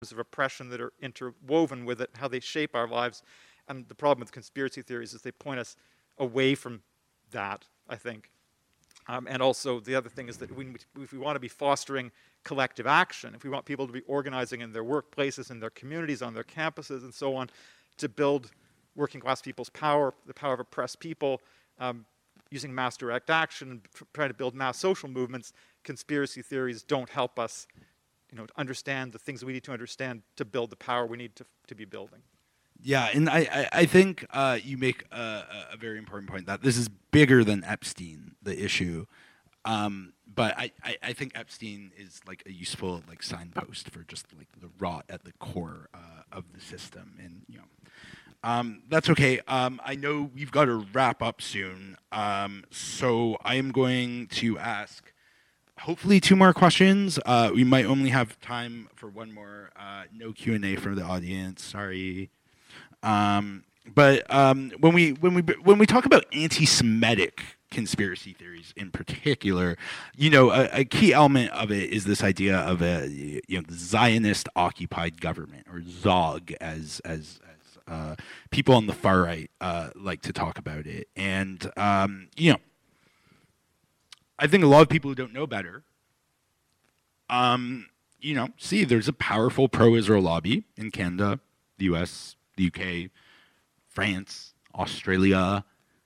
of oppression that are interwoven with it, how they shape our lives. And the problem with conspiracy theories is they point us away from that, I think. And also the other thing is that if we want to be fostering collective action, if we want people to be organizing in their workplaces, in their communities, on their campuses, and so on, to build working class people's power, the power of oppressed people, using mass direct action, and trying to build mass social movements, conspiracy theories don't help us, to understand the things that we need to understand to build the power we need to be building. Yeah, and I think you make a very important point that this is bigger than Epstein, the issue. But I think Epstein is like a useful like signpost for just like the rot at the core of the system, and that's okay. I know we've got to wrap up soon, so I am going to ask hopefully 2 more questions. We might only have time for 1 more. No Q&A from the audience. Sorry. But when we talk about anti-Semitic conspiracy theories in particular, a key element of it is this idea of the Zionist occupied government, or ZOG, as people on the far right like to talk about it. And I think a lot of people who don't know better, see there's a powerful pro-Israel lobby in Canada, the U.S., the UK, France, Australia,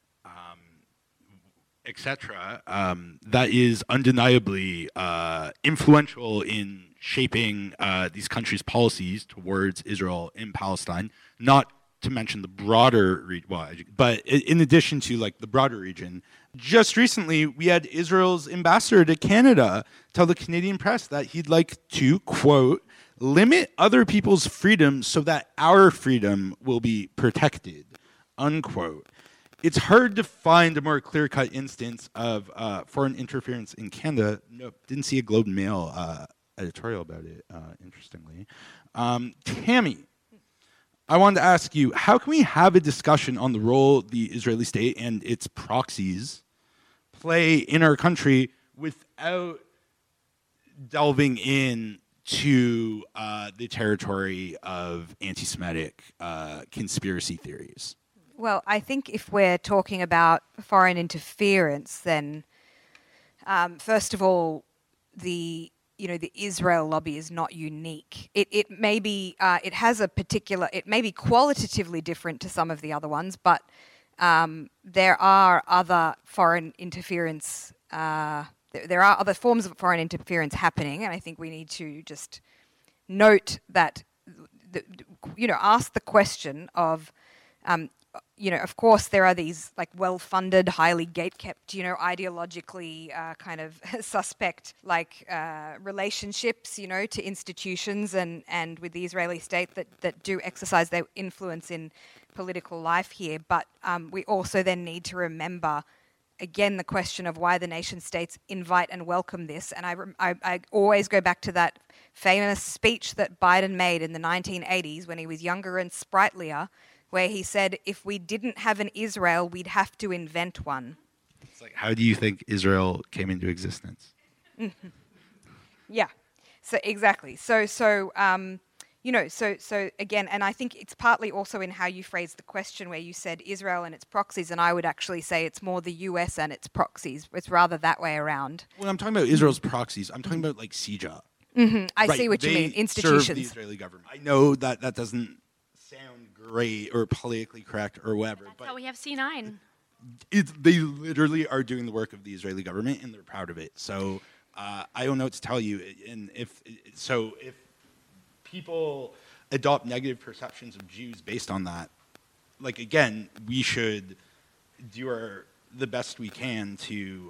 etc., that is undeniably influential in shaping these countries' policies towards Israel and Palestine, not to mention the broader region, but in addition to like the broader region. Just recently, we had Israel's ambassador to Canada tell the Canadian press that he'd like to, quote, limit other people's freedom so that our freedom will be protected, unquote. It's hard to find a more clear-cut instance of foreign interference in Canada. No, didn't see a Globe and Mail editorial about it, interestingly. Tammy, I wanted to ask you, how can we have a discussion on the role the Israeli state and its proxies play in our country without delving in to the territory of anti-Semitic conspiracy theories? Well, I think if we're talking about foreign interference, then first of all, the Israel lobby is not unique. It may be it has a particular, it may be qualitatively different to some of the other ones, but there are other foreign interference. There are other forms of foreign interference happening, and I think we need to just note that, ask the question of, of course, there are these like well-funded, highly gate-kept, ideologically kind of suspect relationships, to institutions and with the Israeli state that do exercise their influence in political life here. But we also then need to remember, again, the question of why the nation states invite and welcome this. And I always go back to that famous speech that Biden made in the 1980s when he was younger and sprightlier, where he said, if we didn't have an Israel, we'd have to invent one. It's like, how do you think Israel came into existence? Yeah, so exactly. So again, and I think it's partly also in how you phrased the question, where you said Israel and its proxies, and I would actually say it's more the US and its proxies. It's rather that way around. When I'm talking about Israel's proxies, I'm talking about like CIJA. Mm-hmm. I see what you mean. Institutions. Serve the Israeli government. I know that doesn't sound great or politically correct or whatever. That's how we have C9. They literally are doing the work of the Israeli government, and they're proud of it. So I don't know what to tell you. And if people adopt negative perceptions of Jews based on that, like, again, we should do the best we can to,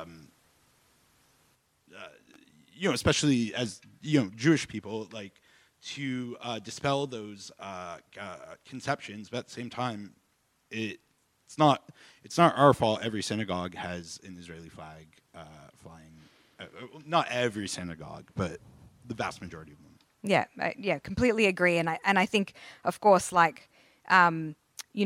especially as Jewish people, like, to dispel those conceptions. But at the same time, it's not our fault every synagogue has an Israeli flag flying. Not every synagogue, but the vast majority of them. Yeah, completely agree. And I think, of course,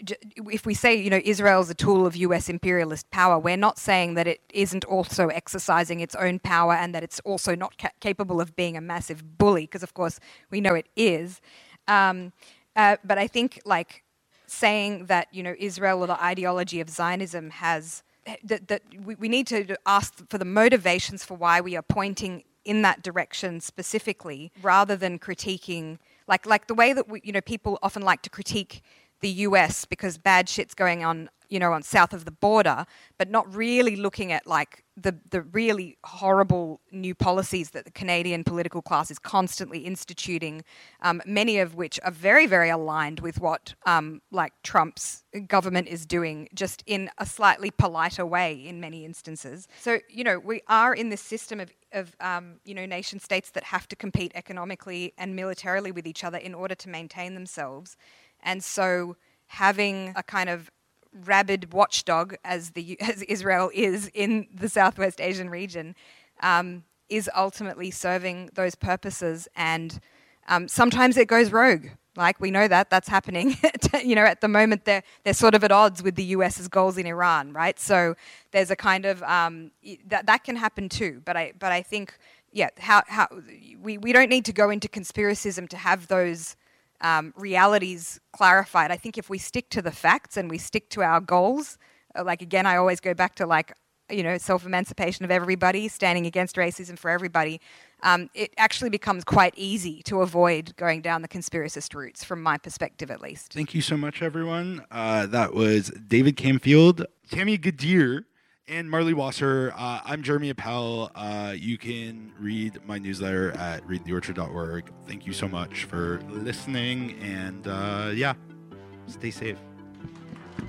if we say, Israel's a tool of US imperialist power, we're not saying that it isn't also exercising its own power and that it's also not capable of being a massive bully, because of course we know it is. But I think saying that, Israel or the ideology of Zionism has, that we need to ask for the motivations for why we are pointing in that direction specifically, rather than critiquing, like the way that people often like to critique the US because bad shit's going on, on south of the border, but not really looking at the really horrible new policies that the Canadian political class is constantly instituting, many of which are very, very aligned with what Trump's government is doing, just in a slightly politer way in many instances. So, we are in this system of nation states that have to compete economically and militarily with each other in order to maintain themselves. And so having a kind of rabid watchdog, as Israel is in the Southwest Asian region, is ultimately serving those purposes. And sometimes it goes rogue. We know that's happening. At the moment they're sort of at odds with the US's goals in Iran, right? So there's a kind of that can happen too. But I think how we don't need to go into conspiracism to have those realities clarified. I think if we stick to the facts and we stick to our goals, again, I always go back to self-emancipation of everybody, standing against racism for everybody, it actually becomes quite easy to avoid going down the conspiracist routes, from my perspective at least. Thank you so much, everyone. That was David Camfield, Tammy Gadir, and Marley Wasser. I'm Jeremy Appel. You can read my newsletter at readtheorchard.org. Thank you so much for listening, and stay safe.